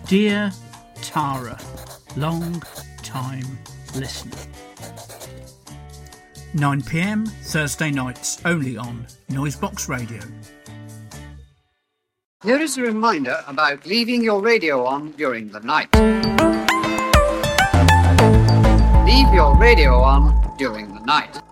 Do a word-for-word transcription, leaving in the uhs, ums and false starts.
Dear Tara, long time listener. nine p m Thursday nights, only on Noisebox Radio. Here is a reminder about leaving your radio on during the night. Leave your radio on during the night.